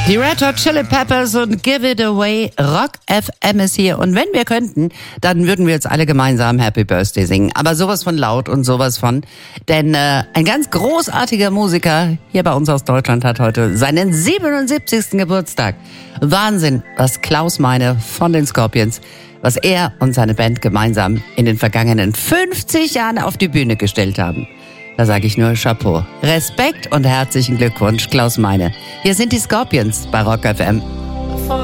Die Red Hot Chili Peppers und Give It Away. Rock FM ist hier. Und wenn wir könnten, dann würden wir jetzt alle gemeinsam Happy Birthday singen. Aber sowas von laut und sowas von. Denn ein ganz großartiger Musiker hier bei uns aus Deutschland hat heute seinen 77. Geburtstag. Wahnsinn, was Klaus Meine von den Scorpions, was er und seine Band gemeinsam in den vergangenen 50 Jahren auf die Bühne gestellt haben. Da sage ich nur Chapeau. Respekt und herzlichen Glückwunsch, Klaus Meine. Hier sind die Scorpions bei Rock FM.